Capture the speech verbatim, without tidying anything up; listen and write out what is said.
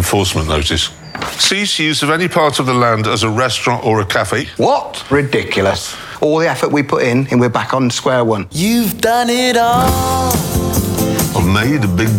enforcement notice. Cease use of any part of the land as a restaurant or a cafe. What? Ridiculous. All the effort we put in, and we're back on square one. You've done it all. I've made a big